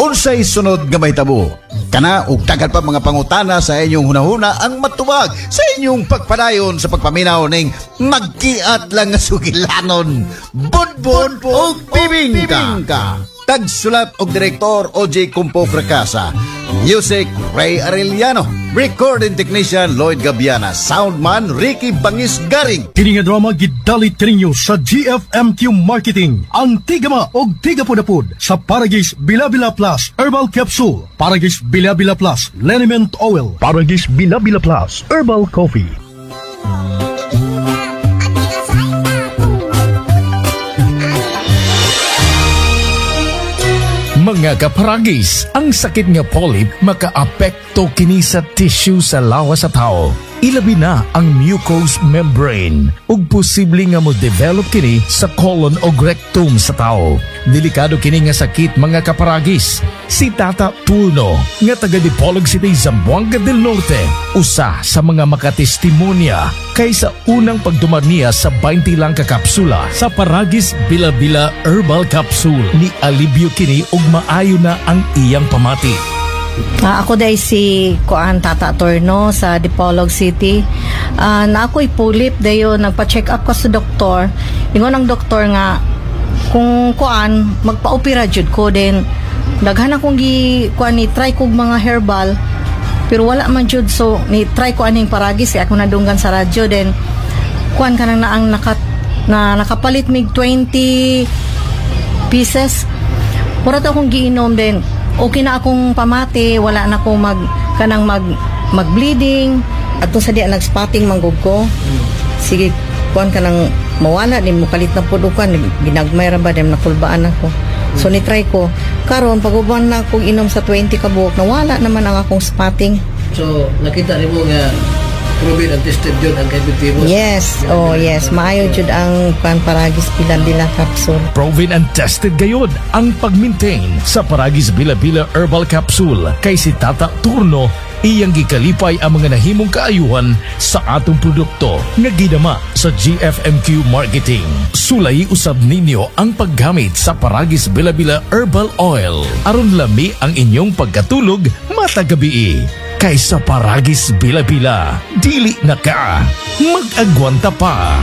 Unsay sunod nga mahitabo? Kana ug daghang pa mga pangutana sa inyong hunahuna ang matubag sa inyong pagpadayon sa pagpaminaw ning magkiat lang nga sugilanon. Budbud ug bibingka. Tagsulat og direktor OJ Kumpo Fracasa. Music Ray Arellano. Recording technician Lloyd Gabiana. Soundman Ricky Bangis Garing. Kini nga drama gidalit kaninyo sa GFMQ Marketing. Ang tigama og tigapudapud sa Paragis Bilabila Plus Herbal Capsule, Paragis Bilabila Plus Liniment Oil, Paragis Bilabila Plus Herbal Coffee. Mga kaparagis, ang sakit nga polyp makaapekto kini sa tissue sa lawas sa tao. Ilabi na ang mucous membrane ug posible nga mo develop kini sa colon o rectum sa tao. Delikado kini nga sakit mga kaparagis. Si Tata Turno nga taga Dipolog City, Zamboanga del Norte, usa sa mga makatestimonya kaysa unang pagdumar niya sa 20 lang ka kapsula sa Paragis Bilabila Herbal Capsule. Ni alibyo kini ug maayo na ang iyang pamati. Ako dahil si Tata Torno sa Dipolog City. Na ako'y pulip dayo, nagpa-check up ko sa doktor. Ingon ang doktor nga kung magpa-opera jud ko, din daghan akong ni try kog mga herbal pero wala man jud, so ni try ko aning Paragis ako nadunggan sa radyo, then kanang naang nakapalit mig 20 pieces pura to akong giinom, then okay na akong pamati, wala na akong mag-bleeding. At kung sa diya nag-spotting manggog ko, sige, kuhan ka nang mawala, din mo kalit na pudukan, ginagmay ra ba, din nakulbaan ako. So, nitry ko. Karon pag-uban na akong inom sa 20 kabuok, nawala naman ang akong spotting. So, nakita rin mo nga, proven and tested yun ang epektibo. Yes, yes. Maayo jud ang Paragis Bilabila Capsule. Proven and tested gayod ang pag-maintain sa Paragis Bilabila Herbal Capsule. Kay si Tata Turno, iyang gikalipay ang mga nahimong kaayuhan sa atong produkto nga gidama sa GFMQ Marketing. Sulay usab ninyo ang paggamit sa Paragis Bilabila Herbal Oil aron lami ang inyong pagkatulog matagabi. Kaysa Paragis Bilabila, dili na ka mag-agwanta pa.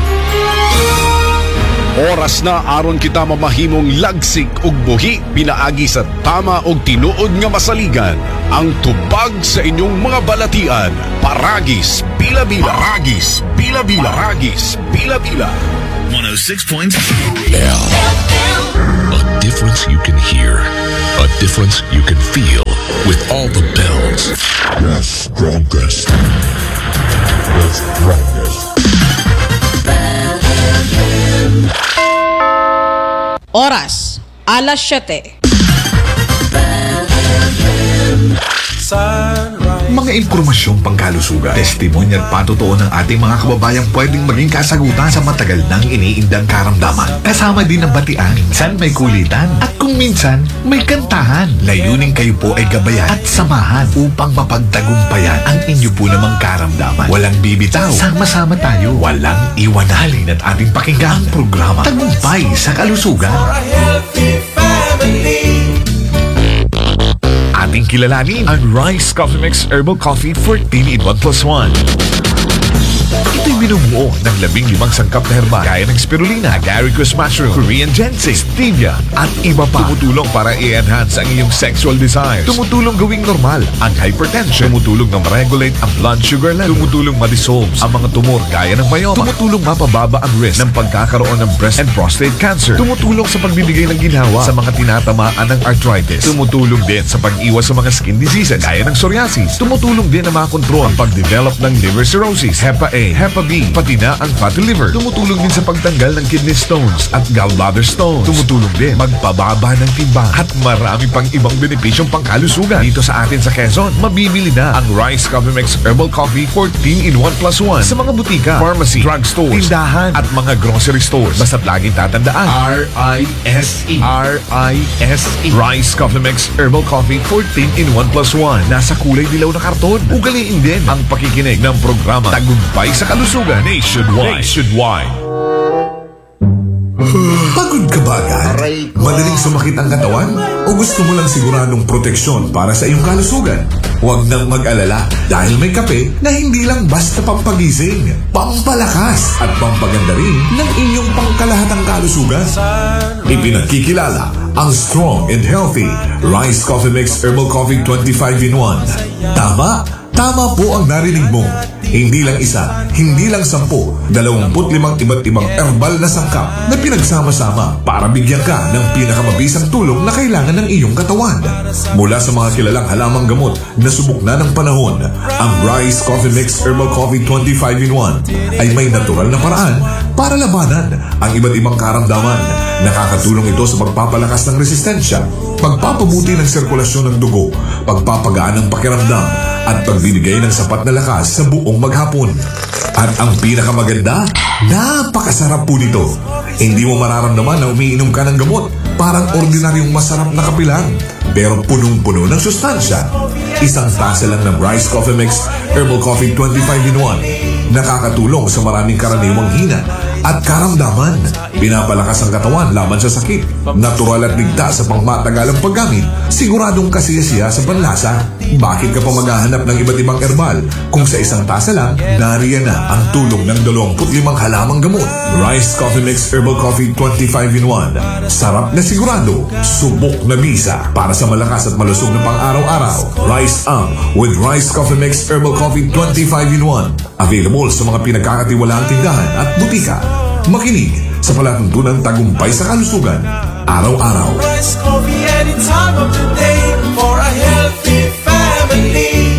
Oras na aron kita mamahimong lagsik ug buhi pinaagi sa tama og tinuod nga masaligan. Ang tubag sa inyong mga balatian, Paragis Bilabila. Paragis Bilabila. Paragis Bilabila. 106.3 A difference you can hear, a difference you can feel with all the bells. The strongest. The strongest. Oras, alas 7. Mga impormasyong pangkalusugan, testimonya at patutuo ng ating mga kababayang pwedeng maging kasagutan sa matagal nang iniindang karamdaman. Kasama din ang batian, minsan may kulitan, at kung minsan may kantahan. Layunin kayo po ay gabayan at samahan upang mapagtagumpayan ang inyo po namang karamdaman. Walang bibitaw, sama-sama tayo, walang iwanalin at ating pakinggan ang programa Tagumpay sa Kalusugan. Ating kilalanin ang Rice Coffee Mix Herbal Coffee 14 in 1+1. Ito'y binubuo ng 15 sangkap na herba gaya ng spirulina, agaricus mushroom, Korean ginseng, stevia at iba pa. Tumutulong para i-enhance ang iyong sexual desires. Tumutulong gawing normal ang hypertension. Tumutulong na ma-regulate ang blood sugar level. Tumutulong ma-dissolve ang mga tumor gaya ng myoma. Tumutulong mapababa ang risk ng pagkakaroon ng breast and prostate cancer. Tumutulong sa pagbibigay ng ginhawa sa mga tinatamaan ng arthritis. Tumutulong din sa pag-iwas sa mga skin diseases gaya ng psoriasis. Tumutulong din na makontrol ang pag-develop ng liver cirrhosis, Hepa A, Hepa B, pati na ang fatty liver. Tumutulong din sa pagtanggal ng kidney stones at gallbladder stones. Tumutulong din magpababa ng timbang at marami pang ibang benepisyong pangkalusugan. Dito sa atin sa Quezon, mabibili na ang Rice Coffee Mix Herbal Coffee 14 in 1+1 sa mga butika, pharmacy, drugstores, tindahan at mga grocery stores. Basta't laging tatandaan, R-I-S-E. R-I-S-E. Rice Coffee Mix Herbal Coffee 14 in 1+1. Nasa kulay dilaw na karton. Ugaliin din ang pakikinig ng programa Tagumpay sa Kalusugan Nationwide. Pagod ka ba agad? Madaling sumakit ang katawan? O gusto mo lang siguradong proteksyon para sa iyong kalusugan? Huwag nang mag-alala dahil may kape na hindi lang basta pampagising, pampalakas at pampaganda rin ng inyong pangkalahatang kalusugan. Ipinagkikilala ang strong and healthy Rice Coffee Mix Herbal Coffee 25 in 1. Tama po ang narinig mo. Hindi lang isa, hindi lang 10, 25 iba't ibang herbal na sangkap na pinagsama-sama para bigyan ka ng pinakamabisang tulong na kailangan ng iyong katawan. Mula sa mga kilalang halamang gamot na subok na ng panahon, ang Rice Coffee Mix Herbal Coffee 25 in 1 ay may natural na paraan para labanan ang iba't ibang karamdaman. Nakakatulong ito sa pagpapalakas ng resistensya, pagpapabuti ng sirkulasyon ng dugo, pagpapagaan ng pakiramdam, at pagbibigay ng sapat na lakas sa buong maghapon. At ang pinakamaganda, napakasarap po nito. Hindi mo mararamdaman na umiinom ka ng gamot. Parang ordinaryong masarap na kape lang, pero punong-puno ng sustansya. Isang tasa lang ng Rice Coffee Mix Herbal Coffee 25 in 1. Nakakatulong sa maraming karaniwang hina at karamdaman. Pinapalakas ang katawan laban sa sakit. Natural at ligtas sa pangmatagalang paggamit. Siguradong kasiyasiya sa panlasa. Bakit ka pa maghahanap ng iba't ibang herbal kung sa isang tasa lang, nariyan na ang tulong ng 25 halamang gamot. Rice Coffee Mix Herbal Coffee 25 in 1. Sarap na sigurado, subok na bisa para sa malakas at malusog na pang-araw-araw. Rice with Rice Coffee Mix Herbal Coffee 25 in 1. Available sa mga pinagkakatiwalaang tindahan at butika. Makinig sa palatuntunan tagumpay sa kalusugan, araw-araw. Rice coffee any time of the day for a healthy family.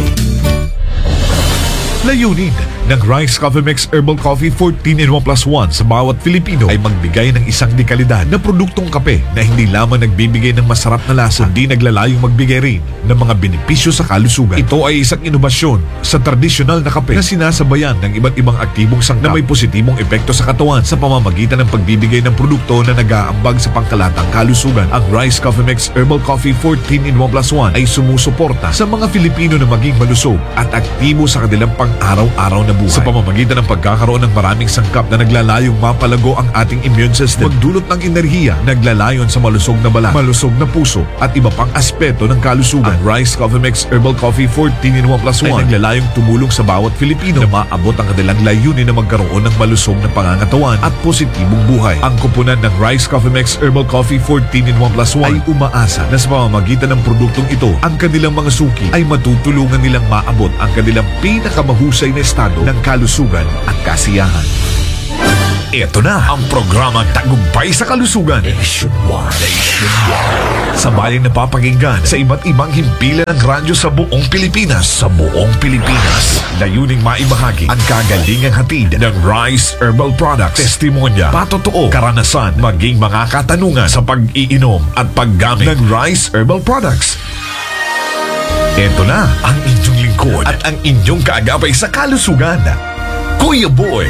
Layunin ng Rice Coffee Mix Herbal Coffee 14 in 1 plus 1 sa bawat Pilipino ay magbigay ng isang dekalidad na produktong kape na hindi lamang nagbibigay ng masarap na lasa, kundi naglalayong magbigay rin ng mga benepisyo sa kalusugan. Ito ay isang inobasyon sa tradisyonal na kape na sinasabayan ng iba't ibang aktibong sangkap na may positibong epekto sa katawan sa pamamagitan ng pagbibigay ng produkto na nag-aambag sa pangkalatang kalusugan. Ang Rice Coffee Mix Herbal Coffee 14 in 1 plus 1 ay sumusuporta sa mga Filipino na maging malusog at aktibo sa kanilang pang-araw-araw na buhay. Sa pamamagitan ng pagkakaroon ng maraming sangkap na naglalayong mapalago ang ating immune system, magdulot ng enerhiya, naglalayon sa malusog na balat, malusog na puso at iba pang aspeto ng kalusugan. Ang Rice Coffee Mix Herbal Coffee 14 in 1 plus 1 ay naglalayong tumulong sa bawat Filipino na maabot ang kanilang layunin na magkaroon ng malusog na pangangatawan at positibong buhay. Ang kupunan ng Rice Coffee Mix Herbal Coffee 14 in 1 plus 1 ay umaasa na sa pamamagitan ng produktong ito, ang kanilang mga suki ay matutulungan nilang maabot ang kanilang pinakamahusay na estado ng kalusugan at kasiyahan. Ito na ang programang Tagumpay sa Kalusugan. Nationwide. Sabayang napapakinggan sa iba't ibang himpilan ng radyo sa buong Pilipinas. Layuning maibahagi ang kagalingang hatid ng Rice Herbal Products. Testimonya, patotoo, karanasan, maging mga katanungan sa pag-iinom at paggamit ng Rice Herbal Products. Ito na ang inyong lingkod at ang inyong kaagapay sa kalusugan, Kuya Boy.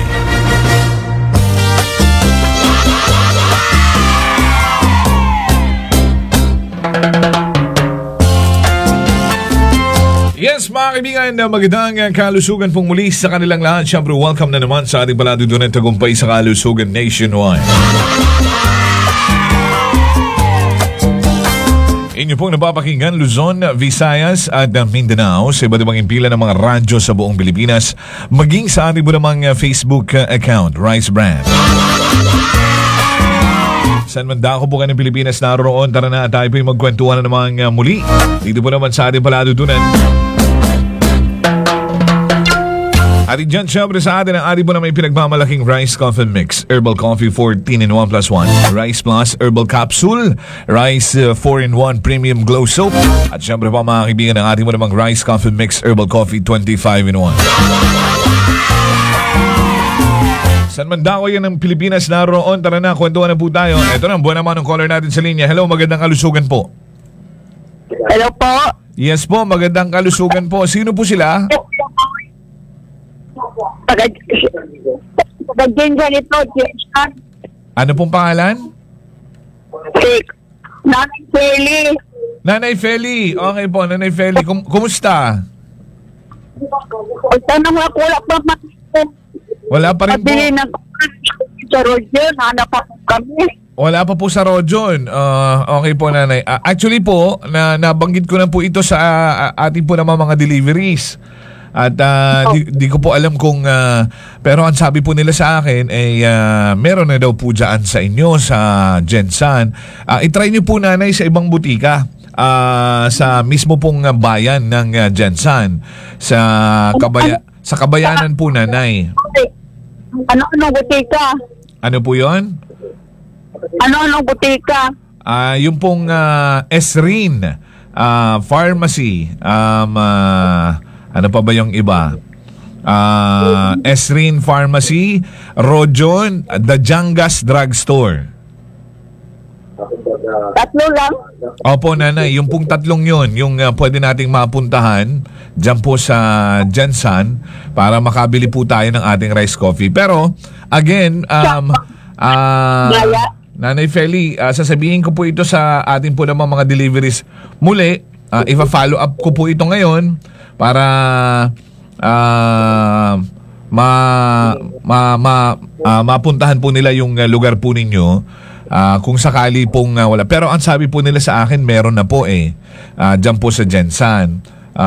Yes, mga kaibigan, magandang kalusugan pong muli sa kanilang lahat. Siyempre, welcome na naman sa ating palatuntunan Tagumpay sa Kalusugan Nationwide. Inyo pong napapakinggan Luzon, Visayas at Mindanao sa iba't ibang impila ng mga radyo sa buong Pilipinas, maging sa ating po namang Facebook account, Rice Brand. Saan man dako po kayo ng Pilipinas naroon, tara na tayo po yung magkwentuhan na namang muli. Dito po naman sa ating palatuntunan. At dyan syempre sa atin ang ating po na may pinagmamalaking Rice Coffee Mix Herbal Coffee 14 in 1 plus 1, Rice Plus Herbal Capsule, Rice 4 in 1 Premium Glow Soap, at syempre pa mga kaibigan ang ating po namang Rice Coffee Mix Herbal Coffee 25 in 1. San man dako yan ng Pilipinas naroon, tara na, kwentuhan na po tayo. Ito na, buwan naman ang caller natin sa linya. Hello, magandang kalusugan po. Hello po. Yes po, magandang kalusugan po. Sino po sila? Pagdaginsan ito, Ano pong pangalan? Nanay Feli. Nanay Feli. Okay po, Nanay Feli. Kumusta? Tanong ako, wala pa Wala pa rin po. pabili ng sa Roger, hanap ako kami. Wala pa po sa Rojon. Okay po, nanay. Actually po, nabanggit ko na po ito sa ating po naman mga deliveries. At di ko po alam kung pero ang sabi po nila sa akin ay meron na daw po dyan sa inyo sa Gensan. I-try niyo po, nanay, sa ibang butika. Sa mismo pong bayan ng Gensan sa kabayanan po, nanay. Ano butika? Ano po 'yon? Ano butika? Yung pong Esrin Pharmacy. Ano pa ba yung iba? Esrin Pharmacy, Rojon, The Jangas Drugstore. Tatlo lang? Opo, nanay. Yung pong tatlong yun, yung pwede nating mapuntahan dyan po sa Gensan para makabili po tayo ng ating rice coffee. Pero, again, Nanay Feli, sasabihin ko po ito sa ating po naman mga deliveries muli. Ipa-follow up ko po ito ngayon para mapuntahan po nila yung lugar po ninyo kung sakali pong wala. Pero ang sabi po nila sa akin, meron na po dyan po sa Gensan.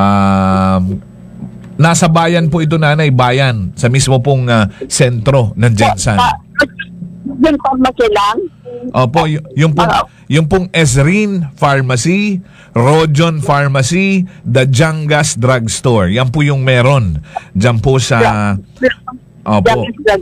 Nasa bayan po ito, nanay, bayan. Sa mismo pong sentro ng Gensan. Yung pharmacy lang? Opo, yung pong Esrin Pharmacy, Rojon Pharmacy, The Jangas Drugstore. Yan po yung meron dyan po sa... Opo.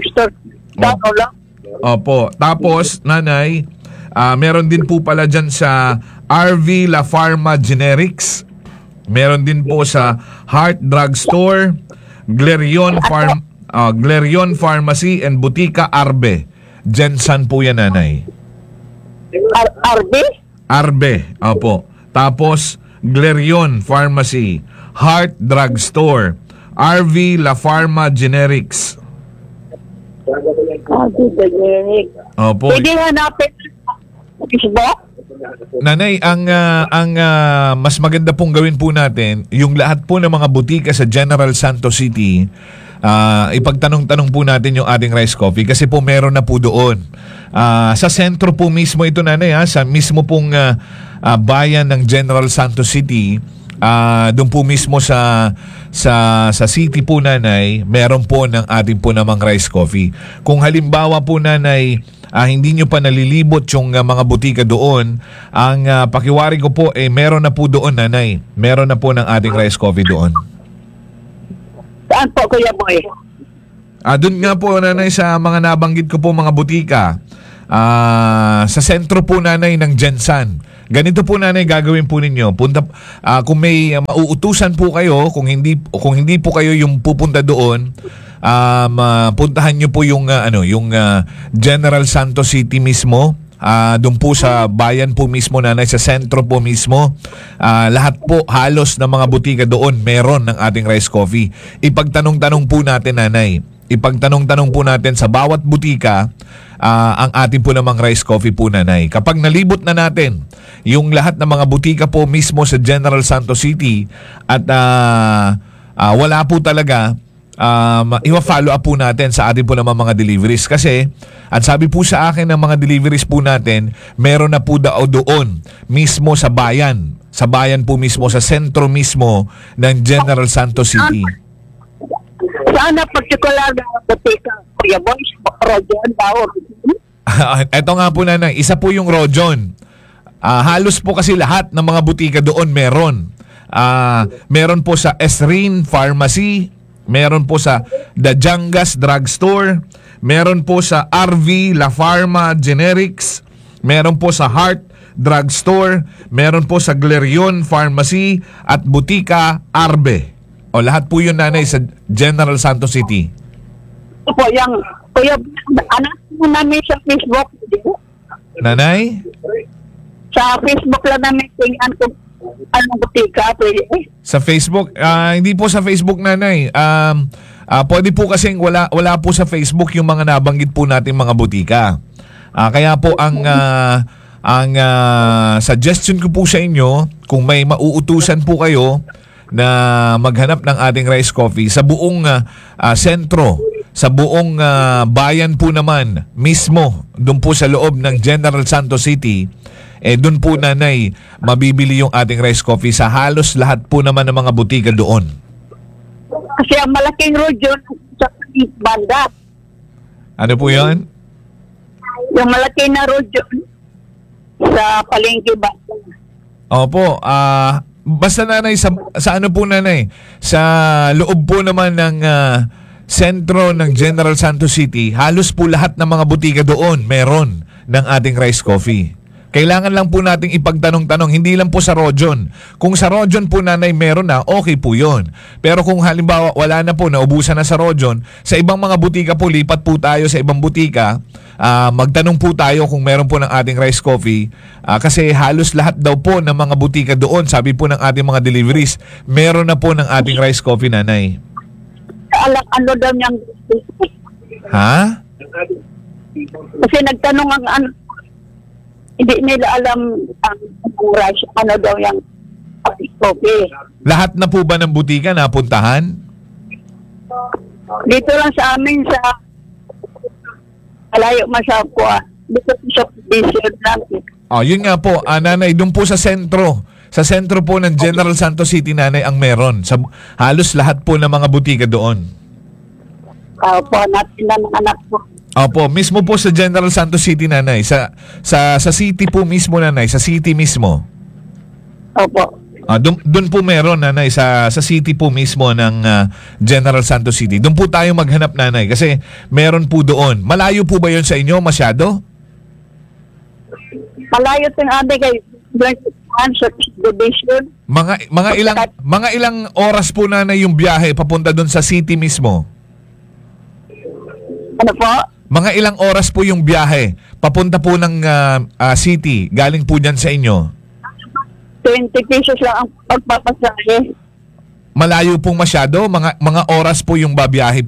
Opo. Tapos, nanay, meron din po pala dyan sa RV La Pharma Generics. Meron din po sa Heart Drugstore, Glerion Pharmacy and Butika Arbe. Gensan po yan, nanay. Arbe? Arbe, opo. Tapos, Glerion Pharmacy, Heart Drugstore, RV La Pharma Generics. Generic. Opo. Pwede hanapin sa Facebook? Nanay, ang mas maganda pong gawin po natin, yung lahat po ng mga butika sa General Santos City, ipagtanong-tanong po natin yung ating rice coffee kasi po meron na po doon. Sa sentro po mismo ito, nanay, sa mismo pong bayan ng General Santos City, doon po mismo sa city po, nanay, meron po ng ating po namang rice coffee. Kung halimbawa po, nanay, hindi nyo pa nalilibot yung mga butika doon, ang pakiwari ko po, meron na po doon, nanay. Meron na po ng ating rice coffee doon. Saan po, Kuya Boy? Doon nga po, nanay, sa mga nabanggit ko po mga butika. Sa sentro po, nanay, ng Gensan. Ganito po, nanay, gagawin po ninyo. Kung may mauutusan po kayo, kung hindi po kayo yung pupunta doon, puntahan nyo po yung General Santos City mismo. Doon po sa bayan po mismo, nanay, sa sentro po mismo. Lahat po, halos ng mga butika doon, meron ng ating rice coffee. Ipagtanong-tanong po natin, nanay. Ipagtanong-tanong po natin sa bawat butika ang ating po namang rice coffee po, nanay. Kapag nalibot na natin yung lahat ng mga butika po mismo sa General Santos City at wala po talaga, i-follow up po natin sa ating po naman mga deliveries kasi at sabi po sa akin ng mga deliveries po natin, meron na po daw doon mismo sa bayan po mismo, sa sentro mismo ng General Santos City. Sana particular na butika, Kuya Boy, Rojon daw. Ito nga po, nanay, isa po yung Rojon. Halos po kasi lahat ng mga butika doon meron. Meron po sa Esrin Pharmacy, meron po sa The Jangas Drugstore, meron po sa RV La Pharma Generics, meron po sa Heart Drugstore, meron po sa Glerion Pharmacy at Butika Arbe. O lahat po yun, nanay, sa General Santos City. Opo, yung Kuya, anak mo namin sa Facebook. Nanay? Sa Facebook lang namin tingnan kung anong butika. Pwede. Sa Facebook? Hindi po sa Facebook, nanay. Pwede po kasing wala po sa Facebook yung mga nabanggit po natin mga butika. Kaya po ang suggestion ko po sa inyo, kung may mauutusan po kayo na maghanap ng ating rice coffee sa buong sentro sa buong bayan po naman, mismo, doon po sa loob ng General Santos City, doon po nanay, mabibili yung ating rice coffee sa halos lahat po naman ng mga butika doon. Kasi ang malaking road yun sa banda. Ano po yun? Yung malaki na road yun sa palengke banda. Opo, basta nanay, sa ano po nanay? Sa loob po naman ng sentro ng General Santos City, halos po lahat ng mga butika doon meron ng ating rice coffee. Kailangan lang po nating ipagtanong-tanong, hindi lang po sa Rojon. Kung sa Rojon po nanay meron na, okay po yun. Pero kung halimbawa wala na po, naubusan na sa Rojon, sa ibang mga butika po, lipat po tayo sa ibang butika, magtanong po tayo kung meron po ng ating rice coffee. Kasi halos lahat daw po ng mga butika doon, sabi po ng ating mga deliveries, meron na po ng ating rice coffee nanay. Ano daw niyang Ha? kasi nagtanong ang hindi nila alam ang rush, ano daw yung coffee. Lahat na po ba ng butika napuntahan? Dito lang sa amin sa malayo masapwa. Dito sa Bishop lang. Yun nga po, nanay, doon po sa sentro. Sa sentro po ng General Santos City, nanay, ang meron. Sa halos lahat po ng mga butika doon. Po, natin na ng anak ko. Opo, mismo po sa General Santos City, nanay. Sa city po mismo, nanay. Sa city mismo. Opo. Doon po meron, nanay. Sa city po mismo ng General Santos City. Doon po tayo maghanap, nanay. Kasi meron po doon. Malayo po ba yun sa inyo? Masyado? Malayo ting ate kay division. Mga ilang oras po, nanay, yung biyahe papunta doon sa city mismo? Ano po? Mga ilang oras po yung biyahe papunta po ng city, galing po dyan sa inyo? 20 pesos lang ang pagpapasahe. Malayo pong masyado? Mga oras po yung babiyahe?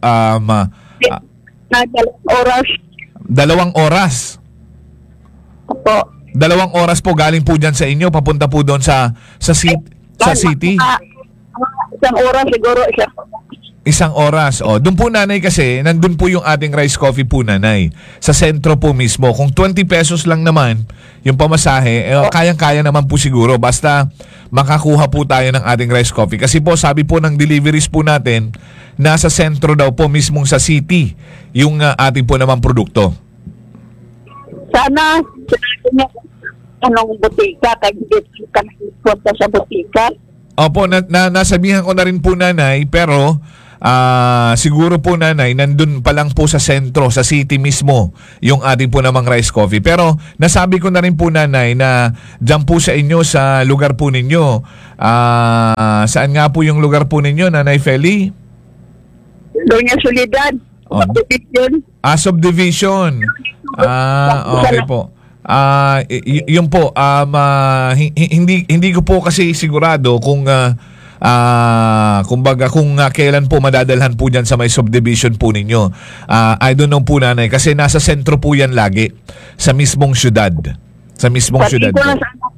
Oras. 2 oras? Opo. 2 oras po galing po dyan sa inyo, papunta po doon sa city? Isang oras siguro. 1 oras. Doon po, nanay, kasi nandun po yung ating rice coffee po, nanay. Sa sentro po mismo. Kung 20 pesos lang naman yung pamasahe, kayang-kaya naman po siguro. Basta makakuha po tayo ng ating rice coffee. Kasi po, sabi po ng deliveries po natin, nasa sentro daw po mismong sa city yung ating po naman produkto. Sana, sinabi niya anong butika, kaya hindi ka punta sa butika. Opo, nasabihan ko na rin po, nanay, pero siguro po, nanay, nandun pa lang po sa sentro, sa city mismo, yung ating po namang rice coffee. Pero nasabi ko na rin po, nanay, na dyan po sa inyo, sa lugar po ninyo, saan nga po yung lugar po ninyo, Nanay Feli? Doon yung Solidad. Subdivision. Subdivision. Okay po. Yun po, hindi ko po kasi sigurado kung kumbaga kung kailan po madadalhan po dyan sa may subdivision po ninyo. I don't know po, nanay, kasi nasa sentro po yan lagi, sa mismong syudad. Sa mismong syudad po.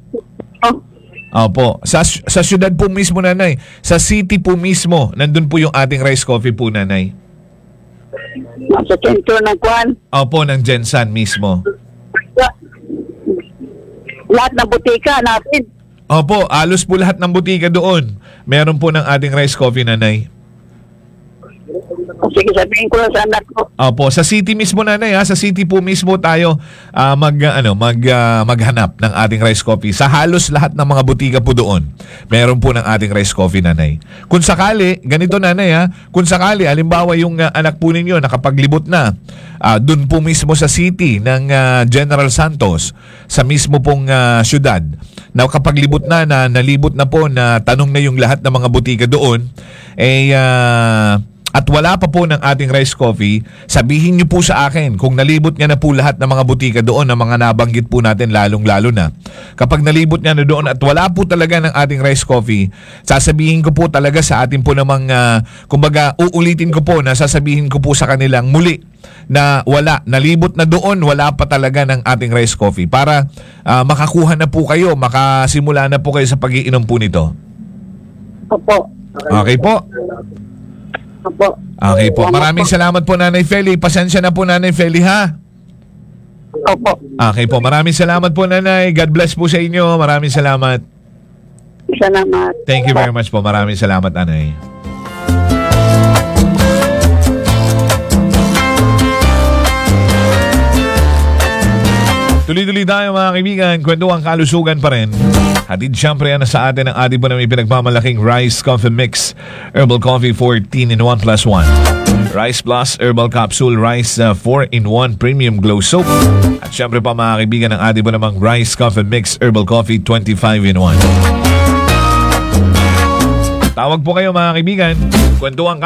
Opo. Sa syudad po mismo, nanay. Sa city po mismo, nandun po yung ating rice coffee po, nanay. Sa sentro ng Kwan. Opo, ng Gensan mismo. Lahat ng butika natin. Opo, alos po lahat ng butika doon. Meron po ng ating rice coffee, nanay. Sige, sabihin ko lang sa anak ko. Opo, sa city mismo, nanay, sa city po mismo tayo maghanap ng ating rice coffee. Sa halos lahat ng mga butika po doon, meron po ng ating rice coffee, nanay. Kung sakali, ganito, nanay, kung sakali, halimbawa yung anak po ninyo nakapaglibot na doon po mismo sa city ng General Santos, sa mismo pong syudad, nakapaglibot na nalibot na po, na tanong na yung lahat ng mga butika doon, at wala pa po ng ating rice coffee, sabihin niyo po sa akin kung nalibot niya na po lahat ng mga butika doon, ng mga nabanggit po natin, lalong-lalo na. Kapag nalibot niya na doon at wala po talaga ng ating rice coffee, sasabihin ko po talaga sa atin po namang, kumbaga, uulitin ko po na sasabihin ko po sa kanilang muli na nalibot na doon, wala pa talaga ng ating rice coffee, para makakuha na po kayo, makasimula na po kayo sa pag-iinom po nito. Opo. Okay po. Opo. Okay po. Maraming salamat po, Nanay Feli. Pasensya na po, Nanay Feli, ha? Opo. Okay po. Maraming salamat po, Nanay. God bless po sa inyo. Maraming salamat. Salamat. Thank you very much po. Maraming salamat, Nanay. Tuloy-tuloy tayo, mga kaibigan. Kwentuang kalusugan pa rin. Hatid siyempre yan sa atin ang ating po na may pinagmamalaking Rice Coffee Mix Herbal Coffee 14 in 1 plus 1. Rice Plus Herbal Capsule Rice 4 in 1 Premium Glow Soap. At siyempre pa, mga kaibigan, ang ating po namang Rice Coffee Mix Herbal Coffee 25 in 1. Tawag po kayo, mga kaibigan. Kwentuang